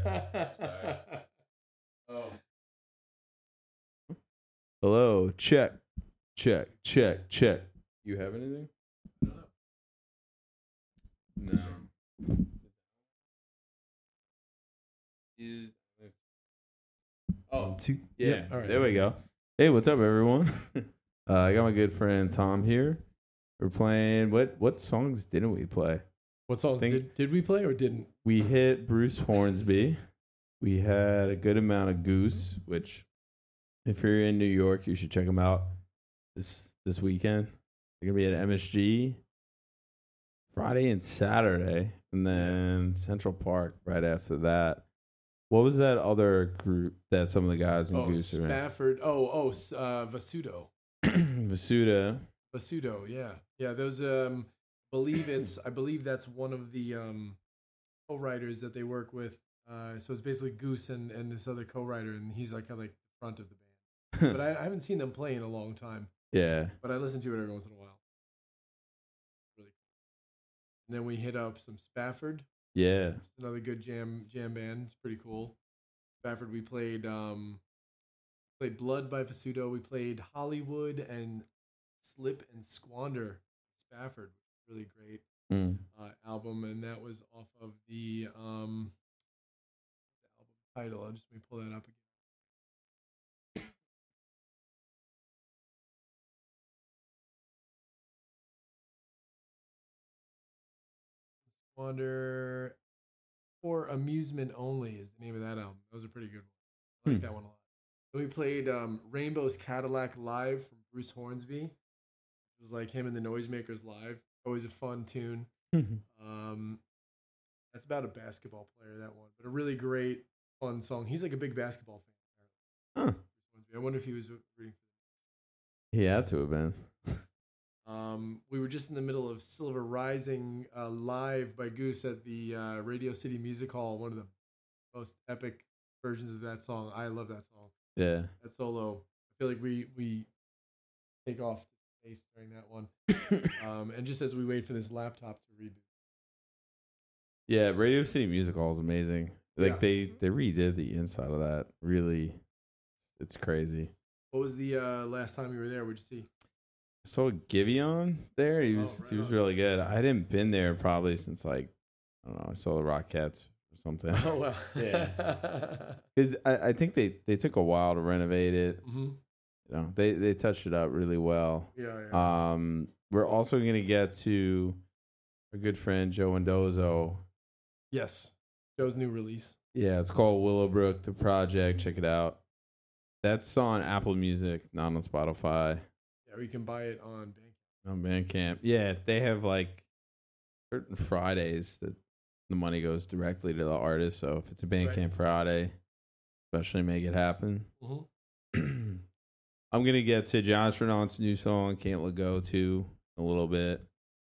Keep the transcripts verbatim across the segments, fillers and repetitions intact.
Sorry. Oh. Hello. Check. Check. Check. Check. You have anything? No. Is oh One, two. yeah. Yep. All right. There we go. Hey, what's up, everyone? uh, I got my good friend Tom here. We're playing. What what songs didn't we play? What songs Think- did, did we play or didn't? We hit Bruce Hornsby. We had a good amount of Goose, which if you're in New York, you should check them out this this weekend. They're gonna be at M S G Friday and Saturday, and then Central Park right after that. What was that other group that some of the guys in Oh, Goose are in? Spafford. Oh, oh, s- uh, Vasudo. Vasuda. Vasudo. Yeah, yeah. Those. Um, believe it's. I believe that's one of the um, co-writers that they work with. Uh, so it's basically Goose and, and this other co-writer, and he's like kind of like the front of the band. But I, I haven't seen them play in a long time. Yeah. But I listen to it every once in a while. Really cool. And then we hit up some Spafford. Yeah. It's another good jam jam band. It's pretty cool. Spafford, we played um, played Blood by Vasudo. We played Hollywood and Slip and Squander. Spafford, really great Mm. uh, album, and that was off of the um, the album title. I'll just let me pull that up again. Squander for Amusement Only is the name of that album. That was a pretty good one. I like Hmm. that one a lot. And we played um, Rainbow's Cadillac live from Bruce Hornsby. It was like him and the Noisemakers live. Always a fun tune. Um, that's about a basketball player, that one, but a really great, fun song. He's like a big basketball fan. Huh. I wonder if he was rooting. He had to have been. Um, we were just in the middle of Silver Rising uh, live by Goose at the uh, Radio City Music Hall. One of the most epic versions of that song. I love that song. Yeah. That solo. I feel like we we take off space during that one. Um, and just as we wait for this laptop to reboot. Yeah, Radio City Music Hall is amazing. Like Yeah. they they redid the inside of that. Really, it's crazy. What was the uh, last time you were there? What'd you see? I saw Giveon there. He was Oh, right he was on. really good. I hadn't been there probably since like I don't know. I saw the Rockettes or something. Oh wow. Yeah. Because I, I think they, they took a while to renovate it. hmm You know, they they touched it up really well. Yeah, yeah. Um, we're also gonna get to our good friend Joe Mendoza. Yes. Joe's new release. Yeah, it's called Willowbrook, the project. Check it out. That's on Apple Music, not on Spotify, Yeah, we can buy it on Bandcamp. on Bandcamp. Yeah, they have like certain Fridays that the money goes directly to the artist. So if it's a That's Bandcamp right. Friday, especially make it happen. Mm-hmm. I'm gonna get to Josh Renaunt's new song "Can't Let Go" too a little bit.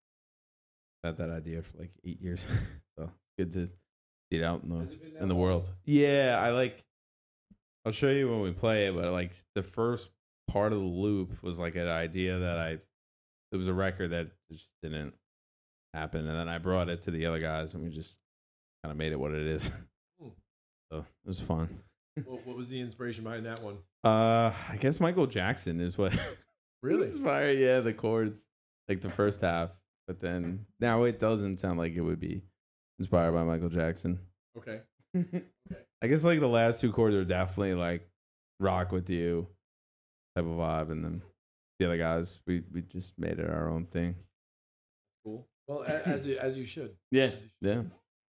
Had that idea for like eight years, so it's good to get out in Has the it been that in the long? world. Yeah, I like. I'll show you when we play it, but like the first part of the loop was like an idea that I. It was a record that just didn't happen, and then I brought it to the other guys, and we just kind of made it what it is. Hmm. So it was fun. what, what was the inspiration behind that one? Uh, I guess Michael Jackson is what Really? inspired. Yeah, the chords, like the first half, but then now it doesn't sound like it would be inspired by Michael Jackson. Okay. I guess like the last two chords are definitely like rock with you type of vibe, and then the other guys we we just made it our own thing. Cool. Well, a- as you, as you should. Yeah, As you should. yeah,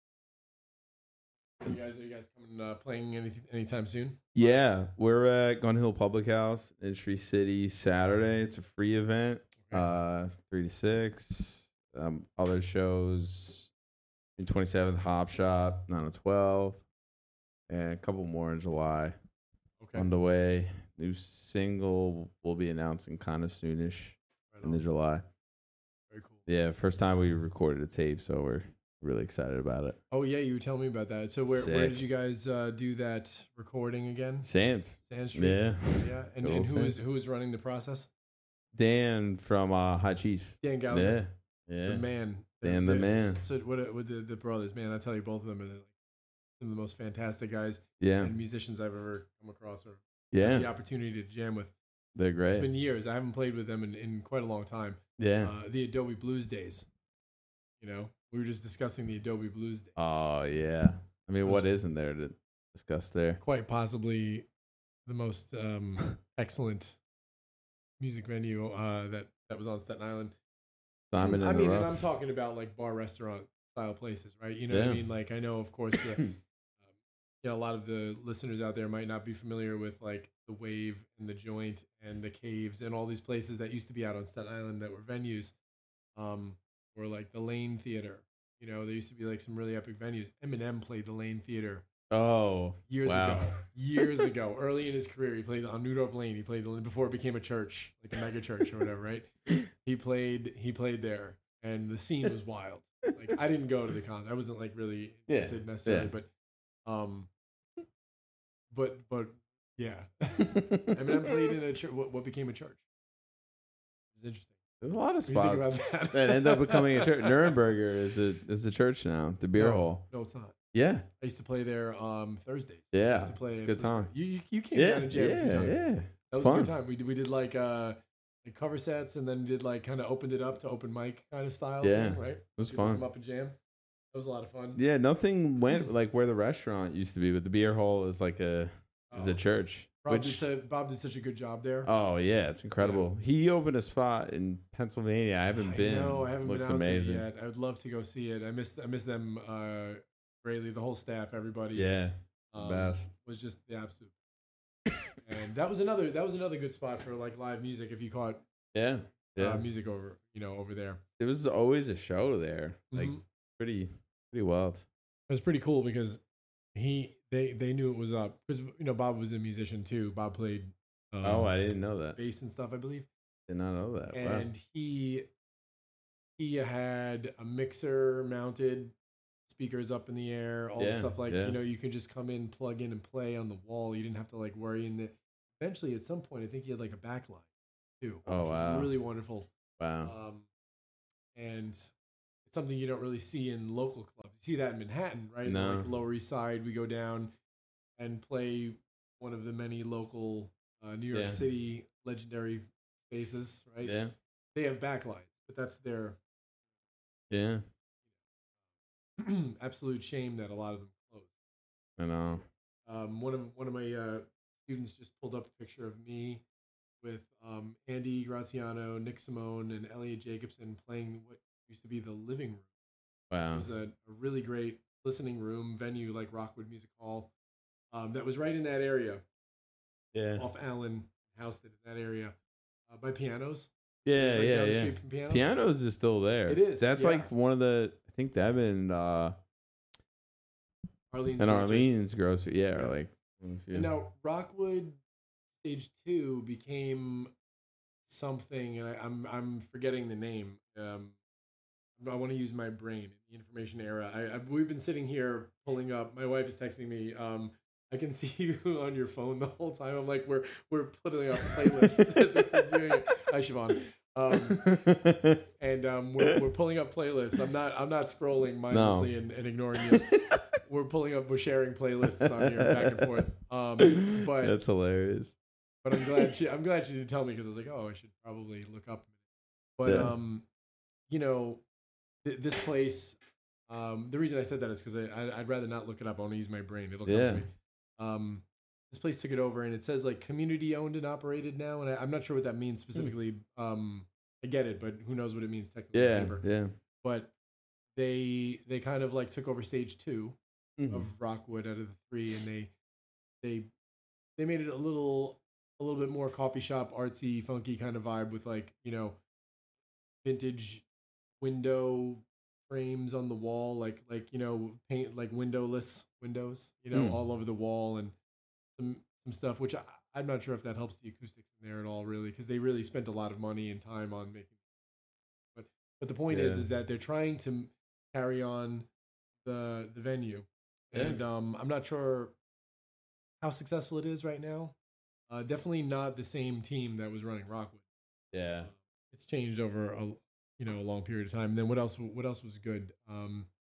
You guys, are you guys coming uh, playing anything anytime soon? yeah. We're at Gun Hill Public House in Tree City Saturday. It's a free event. Okay. Uh, three to six. Um, other shows, twenty seventh Hop Shop, nine to twelve, and a couple more in July. Okay. On the way. New single will be announcing kind of soonish Right in the on. July. Very cool. Yeah, first time we recorded a tape, so we're really excited about it. Oh yeah, you were telling me about that. So where where Sick. did you guys uh, do that recording again? Sands. Sand Street. Yeah. Yeah. And, Good and old who Sand. was who was running the process? Dan from uh, High Chiefs. Dan Gallagher. Yeah. Yeah. The man. Dan the They're- man. So what what the, the brothers, man, I tell you, both of them are like some of the most fantastic guys Yeah. and musicians I've ever come across or Yeah. had the opportunity to jam with. They're great. It's been years. I haven't played with them in, in quite a long time. Yeah. Uh, the Adobe Blues days. You know, we were just discussing the Adobe Blues days. Oh yeah. I mean, Those- what isn't there to discuss there? Quite possibly the most um, excellent music venue uh, that that was on Staten Island. Simon I and mean, the and Rough. I'm talking about like bar restaurant style places, right? You know what Yeah. I mean? Like I know, of course, yeah, um, you know, a lot of the listeners out there might not be familiar with like the Wave and the Joint and the Caves and all these places that used to be out on Staten Island that were venues, um, or like the Lane Theater. You know, there used to be like some really epic venues. Eminem played the Lane Theater Oh, years wow. ago. Years ago, early in his career, he played on New Dorp Lane. He played the, before it became a church, like a mega church or whatever, right? He played. He played there, and the scene was wild. Like I didn't go to the concert. I wasn't like really Yeah, interested necessarily, yeah. but um, but but yeah, Eminem played in a church. What, what became a church? It was interesting. There's a lot of What do you think spots about that? that end up becoming a church. Nuremberger is a is a church now. The beer no, hall. No, it's not. Yeah. I used to play there um Thursdays. I Yeah. used to play It's a good time. You you, you came Yeah. down and jammed a few Yeah. times. Yeah. That It's was fun. a good time. We did, we did like uh like cover sets and then did like kind of opened it up to open mic kind of style. Yeah. thing, right. It was People fun. Come up and jam. That was a lot of fun. Yeah. Nothing went like where the restaurant used to be, but the beer hall is like a is Oh. a church. Bob, did Which sa- Bob did such a good job there. oh yeah, it's incredible. He opened a spot in Pennsylvania. I haven't I been. know, I haven't Looks been out amazing. to it yet. I would love to go see it. I miss I miss them uh, greatly. The whole staff, everybody. Yeah. um, best. was just the absolute. And that was another that was another good spot for like live music if you caught Yeah. Yeah. uh, music over you know over there. It was always a show there. Like Mhm. pretty pretty wild. It was pretty cool because he they they knew it was up because you know Bob was a musician too. Bob played um, Oh, I didn't know that. bass and stuff, I believe, Did not know that. Wow. and he he had a mixer mounted, speakers up in the air, all the Yeah, stuff like yeah. you know you could just come in, plug in, and play on the wall. You didn't have to like worry. And the, eventually, at some point, I think he had like a backline too. Oh, which was wow. really wonderful. Wow. Um, and it's something you don't really see in local clubs. You see that in Manhattan, right? No. Like the Lower East Side, we go down and play one of the many local uh, New York Yeah. City legendary spaces, right? Yeah. They have backlines, but that's their Yeah. absolute shame that a lot of them close. I know. Um, one of one of my uh, students just pulled up a picture of me with um, Andy Graziano, Nick Simone, and Elliot Jacobson playing what used to be the living room. Wow. It was a, a really great listening room venue like Rockwood Music Hall um, that was right in that area Yeah. off Allen, Houston, in that area uh, by pianos. It Yeah. was, like, Yeah. down the Yeah. street from pianos. Pianos is still there. It is, That's yeah. like one of the. I think Devin uh, Arlene's and Grocery. Arlene's grocery. Yeah. Yeah. Or like. one of the few. And now Rockwood Stage Two became something, and I, I'm I'm forgetting the name. Um, I want to use my brain. The information era. I, I we've been sitting here pulling up. My wife is texting me. Um, I can see you on your phone the whole time. I'm like, we're we're putting up playlists as we're doing it. Hi, Siobhan. Um, and um, we're we're pulling up playlists. I'm not I'm not scrolling mindlessly and, and ignoring you. We're pulling up. We're sharing playlists on here back and forth. Um, but That's hilarious. but I'm glad she I'm glad she didn't tell me because I was like, oh, I should probably look up. But Yeah. um, you know, th- this place. Um, the reason I said that is because I, I I'd rather not look it up. I want to use my brain. It'll come Yeah. to me. Um, this place took it over, and it says like community owned and operated now, and I, I'm not sure what that means specifically. Um, I get it, but who knows what it means technically? on Yeah. paper. Yeah. But they they kind of like took over stage two Mhm. of Rockwood out of the three, and they they they made it a little a little bit more coffee shop artsy, funky kind of vibe with like you know vintage window frames on the wall, like like you know paint like windowless windows, you know, Mm. all over the wall, and some some stuff which I, I'm not sure if that helps the acoustics in there at all, really, because they really spent a lot of money and time on making. But but the point is Yeah. is that they're trying to m- carry on the the venue, Yeah. and um, I'm not sure how successful it is right now. Uh, definitely not the same team that was running Rockwood. Yeah. It's changed over a you know a long period of time. And then what else? What else was good? Um,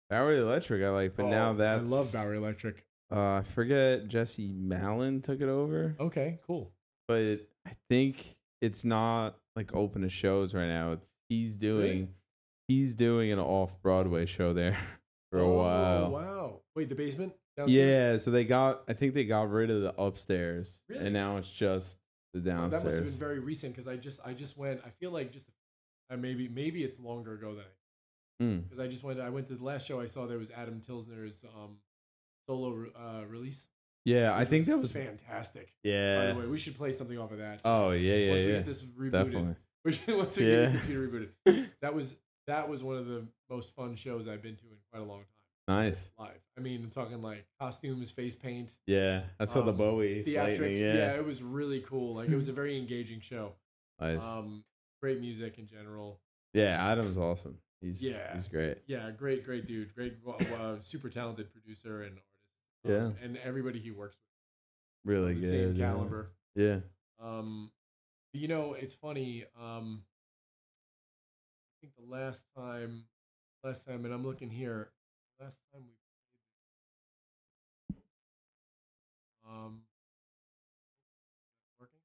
Bowery Electric I like, but Oh, now that's I love Bowery Electric. Uh, I forget Jesse Malin took it over, Okay, cool. but I think it's not like open to shows right now. It's he's doing Really? he's doing an off Broadway show there for a Oh, while. wow. Wait, the basement downstairs? Yeah, so they got I think they got rid of the upstairs, Really? and now it's just the Oh, that must have downstairs. been very recent because I just I just went. I feel like just uh, maybe maybe it's longer ago than I Mm. because I just went. I went to the last show I saw. There was Adam Tilsner's um, solo uh, release. Yeah, I which think that was fantastic. yeah. By the way, we should play something off of that. Oh yeah, yeah, once we yeah. get this rebooted, Definitely. Which, once we Yeah. get the computer rebooted, that was that was one of the most fun shows I've been to in quite a long time. Nice. Live. I mean, I'm talking like costumes, face paint, Yeah, I saw the um, Bowie theatrics. lightning. Yeah. Yeah, it was really cool. Like it was a very engaging show. nice. Um, great music in general. Yeah, Adam's awesome. He's Yeah. he's great. Yeah, great, great dude. Great, uh, super talented producer and artist. Yeah. Um, and everybody he works with, Really the good. same yeah. caliber. Yeah. Um, you know, it's funny. Um, I think the last time, last time, and I'm looking here. Last time we played, um, working.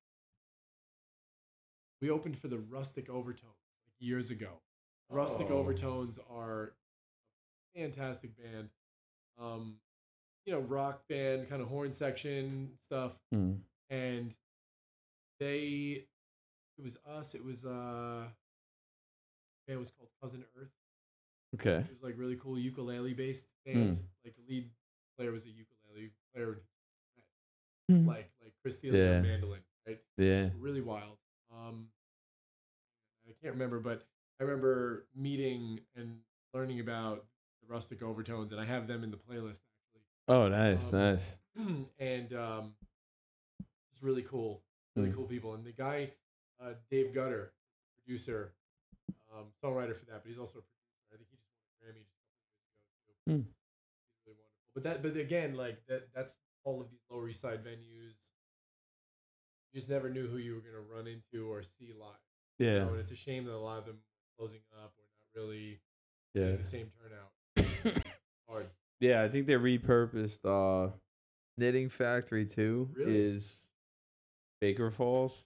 We opened for the Rustic Overtones like years ago. Rustic Oh. Overtones are a fantastic band. Um, you know, rock band, kind of horn section stuff. Mm. And they, it was us, it was, uh, band was called Cousin Earth. Okay. Which was like really cool ukulele based band. Hmm. Like the lead player was a ukulele player, Mm. like, like Chris Thiele Yeah. on mandolin, right? Yeah. Really wild. Um, I can't remember, but I remember meeting and learning about the Rustic Overtones, and I have them in the playlist actually. Oh, nice, Um, nice. and um, it's really cool, really Mm. cool people. And the guy, uh, Dave Gutter, producer, um, songwriter for that, but he's also a producer. I think he just won a Grammy just a couple years ago too. Mm. He's really wonderful. But that, but again, like that, that's all of these Lower East Side venues. You just never knew who you were gonna run into or see live. You Yeah. know, and it's a shame that a lot of them are closing up or not really Yeah. getting the same turnout. Hard. Yeah, I think they repurposed uh Knitting Factory too. Really? Is Baker Falls.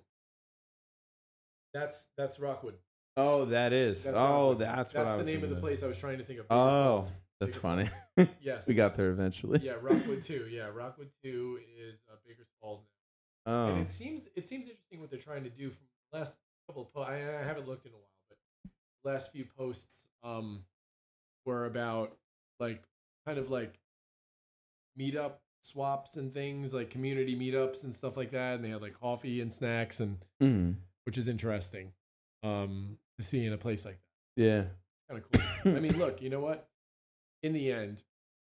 That's that's Rockwood. Oh, that is. That's oh, Rockwood. that's what That's I the was name of thinking the place I was trying to think of. Baker Oh, Falls. that's Baker funny. Falls. Yes. We got there eventually. Yeah, Rockwood two. Yeah, Rockwood two is uh, Baker's Falls now. Oh. And it seems it seems interesting what they're trying to do. From the last couple of posts, I, I haven't looked in a while, but the last few posts um were about like kind of like meetup swaps and things, like community meetups and stuff like that. And they had like coffee and snacks, and Mm. which is interesting um to see in a place like that. Yeah. Kind of cool. I mean, look, you know what? In the end,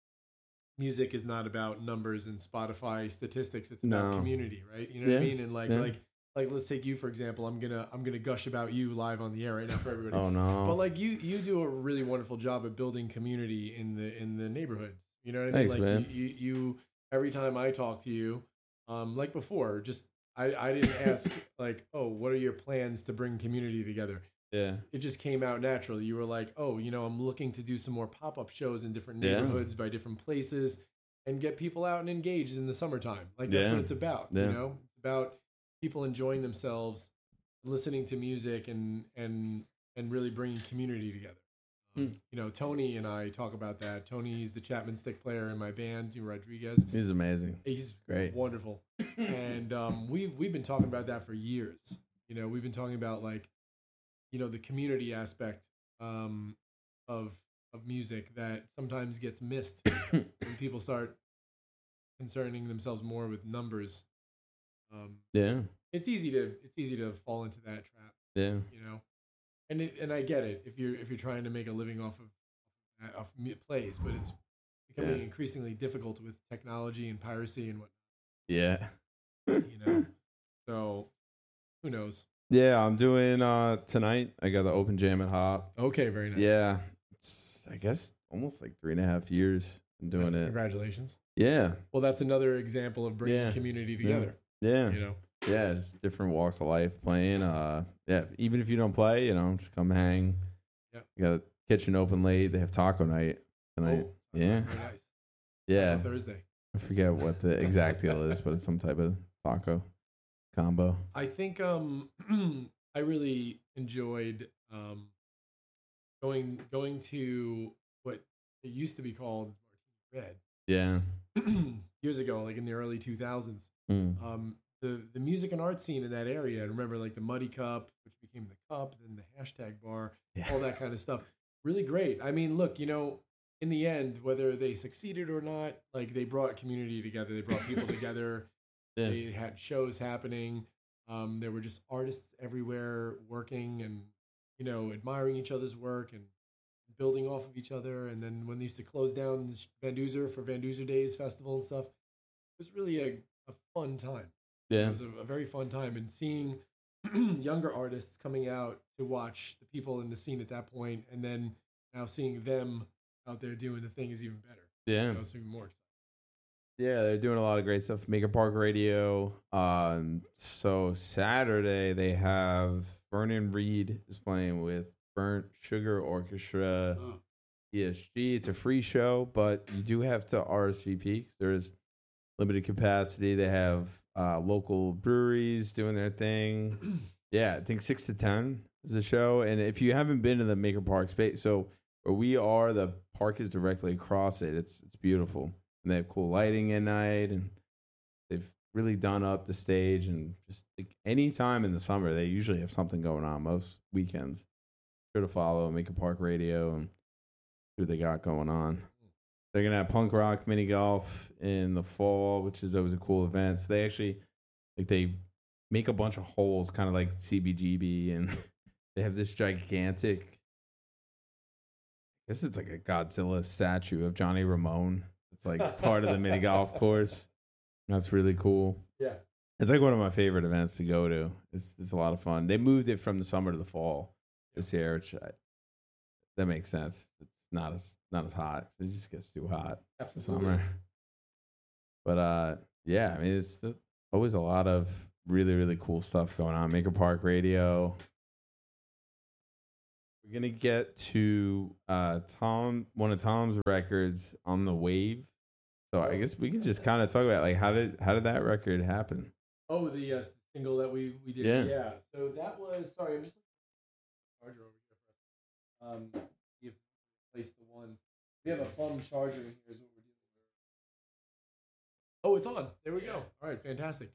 music is not about numbers and Spotify statistics. It's about No. community, right? You know what I Yeah, mean? And like, yeah. like, like, let's take you for example. I'm gonna, I'm gonna gush about you live on the air right now for everybody. Oh no. But like, you, you do a really wonderful job at building community in the in the neighborhoods. You know what I Thanks, mean? Like, man. You, you, you, every time I talk to you, um, like before, just I, I didn't ask like, oh, what are your plans to bring community together? yeah. It just came out naturally. You were like, oh, you know, I'm looking to do some more pop up shows in different Yeah. neighborhoods by different places and get people out and engaged in the summertime. Like, that's Yeah. what it's about. Yeah. You know, it's about people enjoying themselves, listening to music, and, and, and really bringing community together. Um, Hmm. You know, Tony and I talk about that. Tony's the Chapman stick player in my band, Rodriguez. He's amazing. He's Great. wonderful. And um, we've, we've been talking about that for years. You know, we've been talking about like, you know, the community aspect um, of of music that sometimes gets missed when people start concerning themselves more with numbers. Um, Yeah. it's easy to it's easy to fall into that trap, Yeah. you know. And it, and I get it if you're if you're trying to make a living off of off mu- plays, but it's becoming Yeah. increasingly difficult with technology and piracy and what Yeah. you know. So who knows? Yeah, I'm doing uh tonight. I got the open jam at Hop. Okay, very nice. Yeah. It's I guess almost like three and a half years I'm doing it. Congratulations. Yeah. Well, that's another example of bringing Yeah. community together. Yeah. You know, Yeah, it's different walks of life playing. Uh yeah, even if you don't play, you know, just come hang. Yeah. You got a kitchen open late, they have taco night. tonight. Oh, yeah. very nice. Yeah. Taco Thursday. I forget what the exact deal is, but it's some type of taco combo. I think um I really enjoyed um going going to what it used to be called Martini Yeah. Red years ago, like in the early two thousands. Mm. Um, the the music and art scene in that area. I remember like the Muddy Cup, which became the Cup, then the hashtag bar, Yeah. all that kind of stuff. Really great. I mean, look, you know, in the end, whether they succeeded or not, like they brought community together. They brought people together. Yeah. They had shows happening. Um, there were just artists everywhere working and, you know, admiring each other's work and building off of each other. And then when they used to close down Van Duzer for Van Duzer Days Festival and stuff, it was really a, a fun time. Yeah. It was a, a very fun time. And seeing younger artists coming out to watch the people in the scene at that point, and then now seeing them out there doing the thing is even better. Yeah. You know, it's even more exciting. Yeah, they're doing a lot of great stuff. Maker Park Radio. Um, so Saturday they have Vernon Reed is playing with Burnt Sugar Orchestra, Oh. E S G. It's a free show, but you do have to R S V P. There's limited capacity. They have uh, local breweries doing their thing. Yeah, I think six to ten is the show. And if you haven't been to the Maker Park space, so where we are, the park is directly across it. It's it's beautiful. And they have cool lighting at night, and they've really done up the stage. And just like any time in the summer, they usually have something going on. Most weekends, sure to follow Maker Park Radio and see what they got going on. They're gonna have punk rock mini golf in the fall, which is always a cool event. So they actually like they make a bunch of holes, kind of like C B G B, and they have this gigantic. I guess it's like a Godzilla statue of Johnny Ramone. It's like part of the mini golf course. That's really cool. Yeah. It's like one of my favorite events to go to. It's it's a lot of fun. They moved it from the summer to the fall this year, which I, that makes sense. It's not as not as hot. It just gets too hot in the summer. But uh, yeah, I mean, it's there's always a lot of really really cool stuff going on. Maker Park Radio. We're gonna get to uh, Tom, one of Tom's records, On the Wave. So I guess we can just kind of talk about like how did how did that record happen? Oh, the uh, single that we we did. Yeah. Yeah. So that was sorry. I'm just charger over here. For us. Um, you've placed the one. We have a plum charger in here. Is what we're dealing with. Oh, it's on. There we go. All right, fantastic.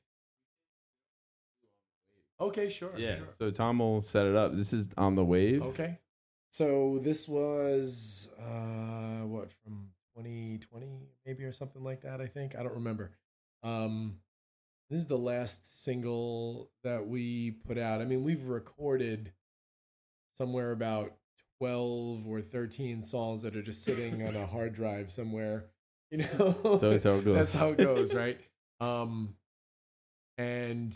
Okay, sure. Yeah. Sure. So Tom will set it up. This is On the Wave. Okay. So this was uh what from twenty twenty maybe or something like that, I think. I don't remember. Um this is the last single that we put out. I mean, we've recorded somewhere about twelve or thirteen songs that are just sitting on a hard drive somewhere, you know. So that's how it goes. That's how it goes, right? Um and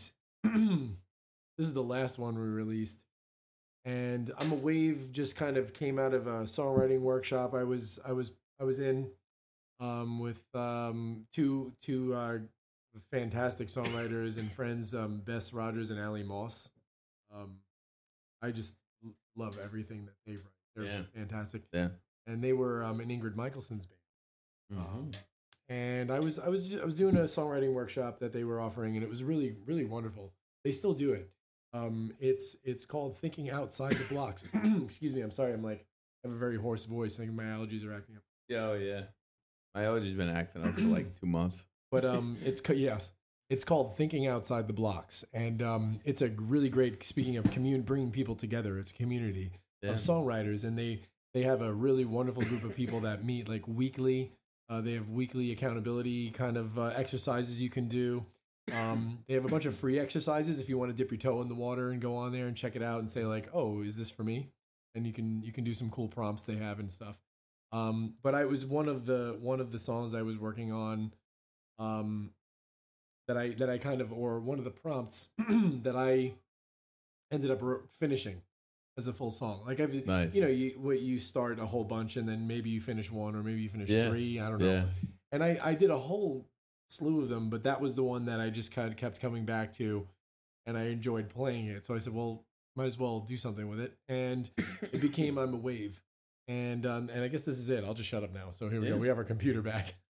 this is the last one we released. And I'm a Wave just kind of came out of a songwriting workshop I was I was I was in um, with um, two two uh, fantastic songwriters and friends, um, Bess Rogers and Allie Moss. Um, I just l- love everything that they write. They're Yeah. fantastic. Yeah. And they were um, in Ingrid Michaelson's band. Mhm. Um, and I was I was I was doing a songwriting workshop that they were offering, and it was really really wonderful. They still do it. Um, it's it's called Thinking Outside the Blocks. Excuse me, I'm sorry. I'm like I have a very hoarse voice. I think my allergies are acting up. Oh yeah. My allergy's been acting up for like two months. But um, it's co- yes, it's called Thinking Outside the Blocks, and um, it's a really great. Speaking of commun, bringing people together, it's a community Yeah. of songwriters, and they they have a really wonderful group of people that meet like weekly. Uh, they have weekly accountability kind of uh, exercises you can do. Um, they have a bunch of free exercises if you want to dip your toe in the water and go on there and check it out and say like, oh, is this for me? And you can you can do some cool prompts they have and stuff. Um, but I was one of the one of the songs I was working on um, that I that I kind of or one of the prompts that I ended up re- finishing as a full song. Like I've Nice. you know you what you start a whole bunch and then maybe you finish one or maybe you finish Yeah. three. I don't know. Yeah. And I I did a whole slew of them, but that was the one that I just kind of kept coming back to, and I enjoyed playing it. So I said, well, might as well do something with it, and it became I'm a Wave. And um, and I guess this is it. I'll just shut up now. So here we Yeah. go. We have our computer back.